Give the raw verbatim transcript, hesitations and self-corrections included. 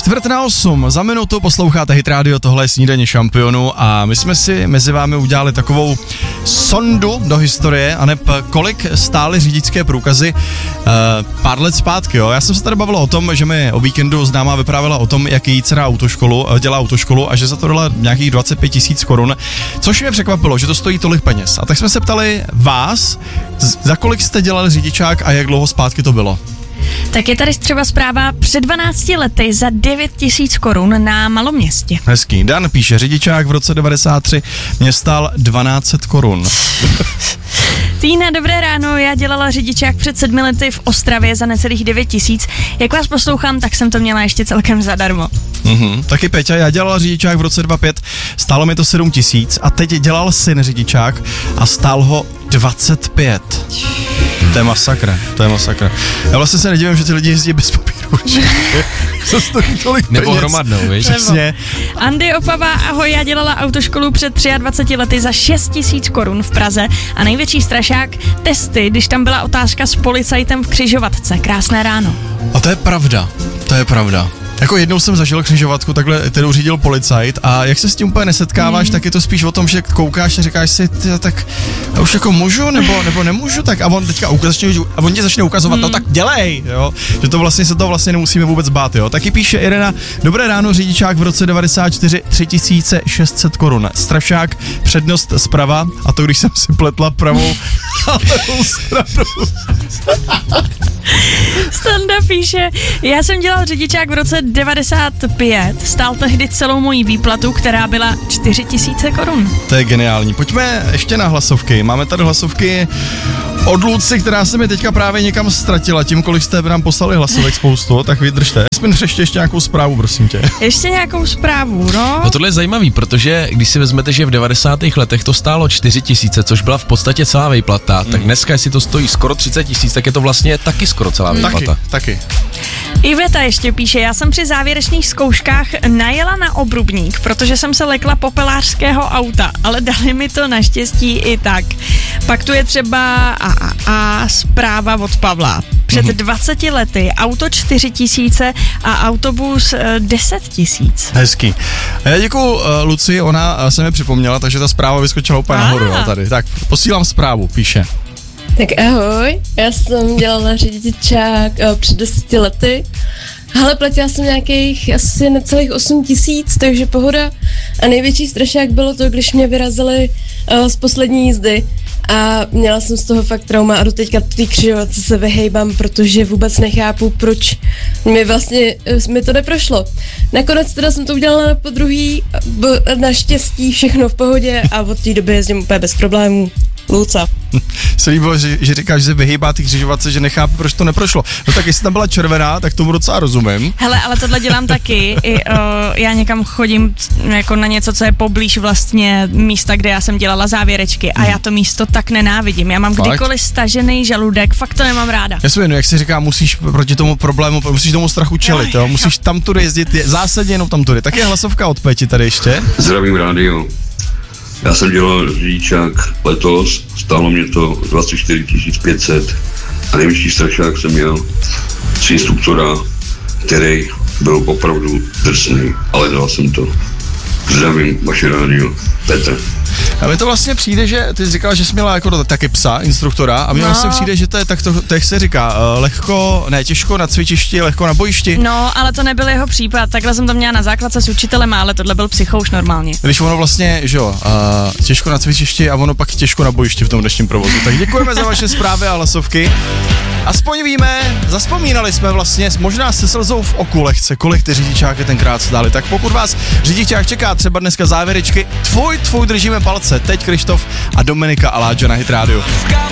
Čtvrt na osm, za minutu posloucháte Hit Radio, tohle je Snídaně šampionů a my jsme si mezi vámi udělali takovou sondu do historie, aneb kolik stály řidičské průkazy uh, pár let zpátky, jo. Já jsem se tady bavil o tom, že mi o víkendu známá vyprávěla o tom, jak její dcera autoškolu, dělá autoškolu a že za to dala nějakých dvacet pět tisíc korun, což mě překvapilo, že to stojí tolik peněz. A tak jsme se ptali vás, za kolik jste dělali řidičák a jak dlouho zpátky to bylo. Tak je tady třeba zpráva před dvanácti lety za devět tisíc korun na Maloměstě. Hezký. Dan píše, řidičák v roce devadesát tři mě stál dvanáct set korun. Týna, dobré ráno, já dělala řidičák před sedmi lety v Ostravě za necelých devět tisíc. Jak vás poslouchám, tak jsem to měla ještě celkem zadarmo. Mhm, taky Peťa, já dělala řidičák v roce dvacet pět, stálo mi to sedm tisíc a teď dělal syn řidičák a stál ho dvacet pět. To je masakra, to je masakra. Já vlastně se nedivím, že ty lidi jezdí bez papíru, že to stojí tolik peněz. Nebo hromadnou, víš? Přesně. Andy Opava, ahoj, já dělala autoškolu před dvaceti třemi lety za šest tisíc korun v Praze a největší strašák, testy, když tam byla otázka s policajtem v křižovatce. Krásné ráno. A to je pravda, to je pravda. Jako jednou jsem zažil křižovatku, takhle, kterou řídil policajt a jak se s tím úplně nesetkáváš, mm. tak je to spíš o tom, že koukáš a říkáš si, ty, tak já už jako můžu nebo, nebo nemůžu, tak a on teďka začne, a on tě začne ukazovat, mm. no tak dělej, jo, že to vlastně se to vlastně nemusíme vůbec bát, jo. Taky píše Irena, dobré ráno, řidičák v roce devadesát čtyři, tři tisíce šest set korun, strašák, přednost zprava a to když jsem si pletla pravou a levou stranu. Standa píše, já jsem dělal řidičák v roce devadesát pět, stál tehdy celou moji výplatu, která byla čtyři tisíce korun. To je geniální. Pojďme ještě na hlasovky. Máme tady hlasovky od Luci, která se mi teďka právě někam ztratila. Tím, kolik jste nám poslali hlasovek spoustu, tak vydržte. Jsme ještě ještě nějakou zprávu, prosím tě. Ještě nějakou zprávu, no? No tohle je zajímavý, protože když si vezmete, že v devadesátých letech to stálo čtyři tisíce, což byla v podstatě celá výplata, mm. tak dneska, jestli to stojí skoro třicet tisíc, tak je to vlastně taky skoro celá výplata. Taky, taky. Iveta ještě píše, já jsem při závěrečných zkouškách najela na obrubník, protože jsem se lekla popelářského auta, ale dali mi to naštěstí i tak. Pak tu je třeba a, a, a zpráva od Pavla. Před mm-hmm. dvaceti lety auto čtyři tisíce a autobus deset tisíc. Hezký. Já děkuju uh, Luci, ona uh, se mi připomněla, takže ta zpráva vyskočila úplně nahoru, jo, tady. Tak, posílám zprávu, píše. Tak ahoj, já jsem dělala řidičák uh, před deseti lety, ale platila jsem nějakých asi necelých osm tisíc, takže pohoda. A největší strašák bylo to, když mě vyrazili uh, z poslední jízdy a měla jsem z toho fakt trauma a do teďka té křižovatce se vyhejbám, protože vůbec nechápu, proč mi vlastně uh, mi to neprošlo. Nakonec teda jsem to udělala na podruhý, naštěstí všechno v pohodě a od té doby jezdím úplně bez problémů. Luca. Se líbilo, že, že říkáš, že se vyhýbá ty křižovatce, že nechápu, proč to neprošlo. No tak jestli tam byla červená, tak tomu docela rozumím. Hele, ale tohle dělám taky. I, uh, já někam chodím jako na něco, co je poblíž vlastně místa, kde já jsem dělala závěrečky a já to místo tak nenávidím. Já mám fakt? Kdykoliv stažený žaludek, fakt to nemám ráda. Já si věnu, jak si říká, musíš proti tomu problému, musíš tomu strachu čelit, jo? Musíš tam tudy jezdit, je, zásadně jenom tam tudy. Tak je hlasovka od Peti tady ještě. Zdravím rádio. Já jsem dělal řidičák letos, stálo mě to dvacet čtyři tisíc pět set a největší strašák jsem měl z instruktora, který byl opravdu drsný, ale dal jsem to. Zdravím, vaše rádio, Petr. A mi to vlastně přijde, že ty jsi říkal, že jsi měla jako taky psa, instruktora, a mně no. vlastně přijde, že to je tak, to, tak se říká, uh, lehko, ne těžko na cvičišti, lehko na bojišti. No, ale to nebyl jeho případ, takhle jsem to měla na základce s učitelem, ale tohle byl psychouš normálně. Když ono vlastně, že jo, uh, těžko na cvičišti a ono pak těžko na bojišti v tom dnešním provozu. Tak děkujeme za vaše zprávy a hlasovky. Aspoň víme, zaspomínali jsme vlastně, možná se slzou v oku lehce, kolik ty řidičáky tenkrát stály. Tak pokud vás řidičák čeká třeba dneska závěrečky, tvůj, tvůj držíme palce. Teď Krištof a Dominika Aláča na Hit Radio.